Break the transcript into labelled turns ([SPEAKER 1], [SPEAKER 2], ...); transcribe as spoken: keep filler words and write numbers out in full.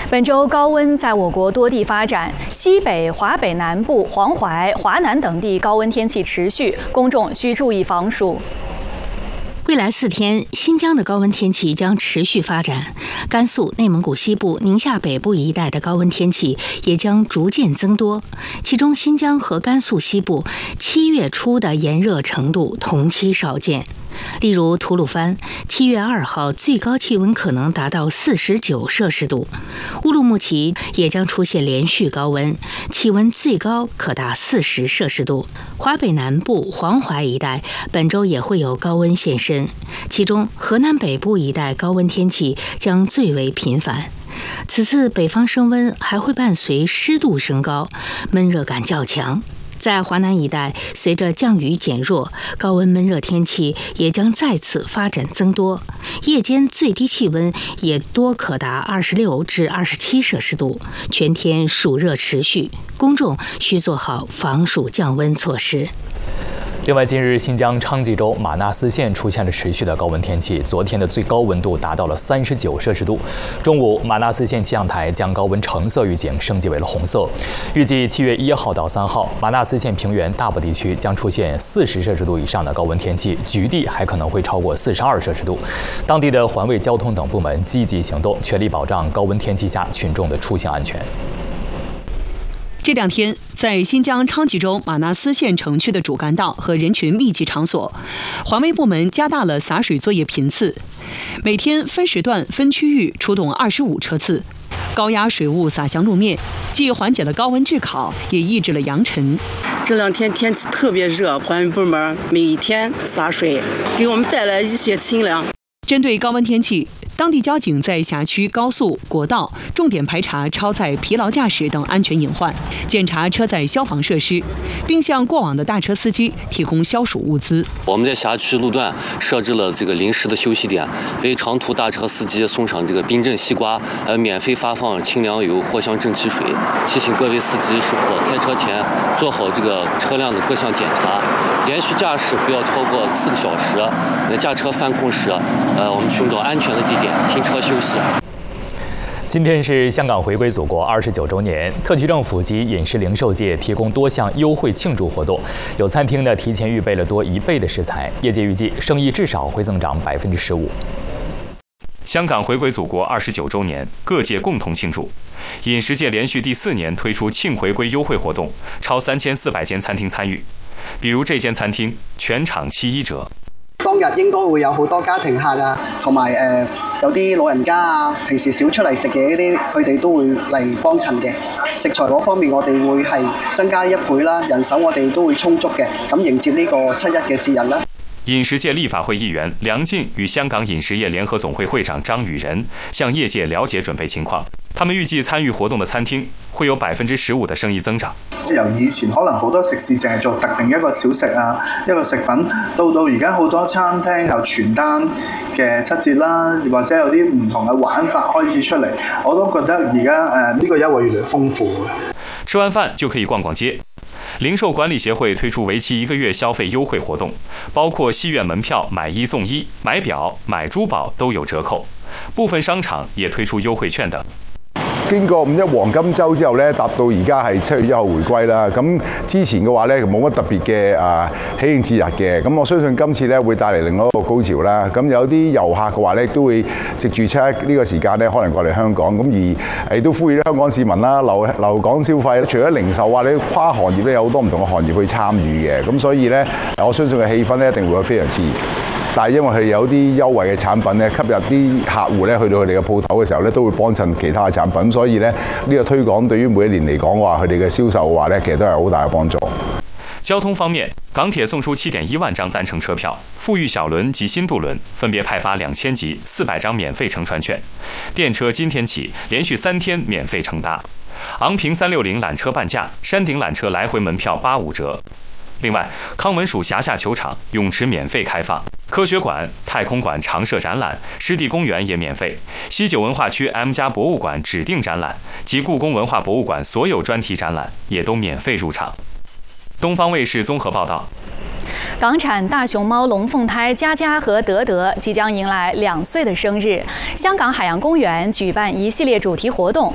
[SPEAKER 1] 本周高温在我国多地发展，西北、华北南部、黄淮、华南等地高温天气持续，公众需注意防暑。
[SPEAKER 2] 未来四天，新疆的高温天气将持续发展，甘肃、内蒙古西部、宁夏北部一带的高温天气也将逐渐增多。其中，新疆和甘肃西部七月初的炎热程度同期少见。例如，吐鲁番七月二号最高气温可能达到四十九摄氏度，乌鲁木齐也将出现连续高温，气温最高可达四十摄氏度。华北南部、黄淮一带本周也会有高温现身。 其中，河南北部一带高温天气将最为频繁。此次北方升温还会伴随湿度升高，闷热感较强。在华南一带，随着降雨减弱，高温闷热天气也将再次发展增多。夜间最低气温也多可达二十六至二十七摄氏度，全天暑热持续，公众需做好防暑降温措施。
[SPEAKER 3] 另外，近日新疆昌吉州玛纳斯县出现了持续的高温天气，昨天的最高温度达到了三十九摄氏度。中午，玛纳斯县气象台将高温橙色预警升级为了红色。预计七月一号到三号，玛纳斯县平原大部地区将出现四十摄氏度以上的高温天气，局地还可能会超过四十二摄氏度。当地的环卫、交通等部门积极行动，全力保障高温天气下群众的出行安全。
[SPEAKER 4] 这两天，在新疆昌吉州玛纳斯县城区的主干道和人群密集场所，环卫部门加大了洒水作业频次，每天分时段、分区域出动二十五车次，高压水雾洒向路面，既缓解了高温炙烤，也抑制了扬尘。
[SPEAKER 5] 这两天天气特别热，环卫部门每天洒水，给我们带来一些清凉。
[SPEAKER 4] 针对高温天气，当地交警在辖区高速、国道重点排查超载、疲劳驾驶等安全隐患，检查车载消防设施，并向过往的大车司机提供消暑物资。
[SPEAKER 6] 我们在辖区路段设置了这个临时的休息点，为长途大车司机送上这个冰镇西瓜，呃，免费发放清凉油、藿香正气水。提醒各位司机师傅开车前做好这个车辆的各项检查，连续驾驶不要超过四个小时。呃，驾车犯困时。 呃，我们寻找安全的地点停车休息。
[SPEAKER 3] 今天是香港回归祖国二十九周年，特区政府及饮食零售界提供多项优惠庆祝活动，有餐厅呢提前预备了多一倍的食材，业界预计生意至少会增长百分之十五。
[SPEAKER 7] 香港回归祖国二十九周年，各界共同庆祝。饮食界连续第四年推出庆回归优惠活动，超三千四百间餐厅参与，比如这间餐厅全场七一折。
[SPEAKER 8] 當日應該會有好多家庭客啊，同埋誒有啲老人家啊，平時少出嚟食嘢嗰啲，佢哋都會嚟幫襯嘅。食材嗰方面，我哋會係增加一倍啦，人手我哋都會充足嘅，咁迎接呢個七一嘅節日啦。
[SPEAKER 7] 饮食界立法会议员梁进与香港饮食业联合总会会长张宇仁向业界了解准备情况。他们预计参与活动的餐厅会有百分之十五的生意增长。
[SPEAKER 9] 由以前可能好多食肆淨係做特定一個小食啊，一個食品，到到而家好多餐廳有傳單嘅七折啦，或者有啲唔同嘅玩法開始出嚟，我都覺得而家誒呢個優惠越嚟越豐富。
[SPEAKER 7] 吃完飯就可以逛逛街。 零售管理協會推出為期一個月消費優惠活動，包括戲院門票買一送一、買表、買珠寶都有折扣，部分商場也推出優惠券等。
[SPEAKER 10] 經過五一黃金週之後咧，達到而家係七月一號回歸啦。咁之前嘅話咧，冇乜特別嘅啊喜慶節日嘅。咁我相信今次咧會帶嚟另外一個高潮啦。咁有啲遊客嘅話咧，都會藉住七一呢個時間咧，可能過嚟香港。咁而亦都呼籲香港市民啦，留留港消費。除咗零售啊，你跨行業咧有好多唔同嘅行業去參與嘅。咁所以咧，我相信嘅氣氛咧一定會非常之熱。 但係因為佢有啲優惠嘅產品咧，吸引啲客戶咧去到佢哋嘅鋪頭嘅時候咧，都會幫襯其他嘅產品，所以咧呢個推廣對於每一年嚟講話，佢哋嘅銷售嘅話咧，其實都係好大嘅幫助。
[SPEAKER 7] 交通方面，港鐵送出七點一萬張單程車票，富裕小輪及新渡輪分別派發兩千及四百張免費乘船券，電車今天起連續三天免費乘搭，昂坪三六零纜車半價，山頂纜車來回門票八五折。 另外，康文署轄下球場泳池免費開放，科學館、太空館常設展覽，濕地公園也免費。西九文化區 M 加博物館指定展覽及故宮文化博物館所有專題展覽也都免費入場。東方衛視綜合報道。
[SPEAKER 1] 港產大熊貓龍鳳胎佳佳和德德即將迎來兩歲的生日，香港海洋公園舉辦一系列主題活動。